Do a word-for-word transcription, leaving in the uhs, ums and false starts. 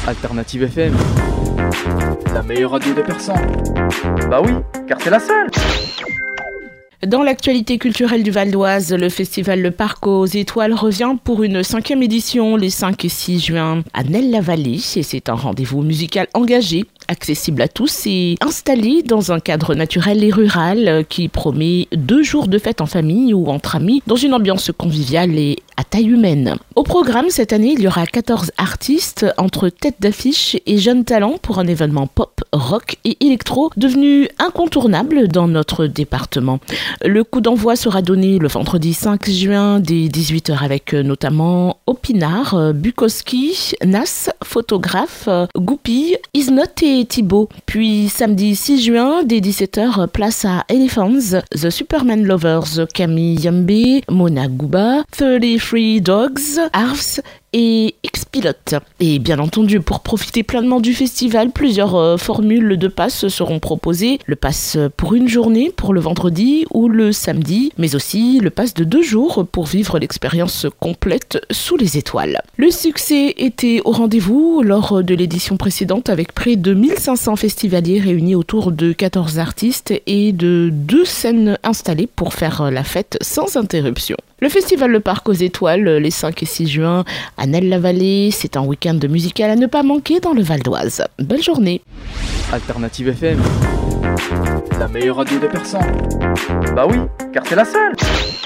Alternative F M, la meilleure radio des Persans. Bah oui, car c'est la seule. Dans l'actualité culturelle du Val d'Oise, le festival Le Parc aux Étoiles revient pour une cinquième édition les cinq et six juin à Nesle-la-Vallée. Et c'est un rendez-vous musical engagé, accessible à tous et installé dans un cadre naturel et rural qui promet deux jours de fête en famille ou entre amis dans une ambiance conviviale et à taille humaine. Au programme, cette année, il y aura quatorze artistes entre têtes d'affiche et jeunes talents pour un événement pop, rock et électro devenu incontournable dans notre département. Le coup d'envoi sera donné le vendredi cinq juin dès dix-huit heures avec notamment Opinard, Bukowski, Nas, Photographe, Goupille, Isnot et Thibaut. Puis samedi six juin dès dix-sept heures, place à Elephants, The Superman Lovers, Camille Yambe, Mona Gouba, trente-trois Dogs, Arfs et X-Pilote. Et bien entendu, pour profiter pleinement du festival, plusieurs euh, formules de pass seront proposées. Le pass pour une journée, pour le vendredi ou le samedi, mais aussi le pass de deux jours pour vivre l'expérience complète sous les étoiles. Le succès était au rendez-vous lors de l'édition précédente avec près de mille cinq cents festivaliers réunis autour de quatorze artistes et de deux scènes installées pour faire la fête sans interruption. Le festival Le Parc aux Étoiles, les cinq et six juin à Nesle-la-Vallée, c'est un week-end musical à ne pas manquer dans le Val d'Oise. Belle journée. Alternative F M, la meilleure radio des Persans. Bah oui, car c'est la seule.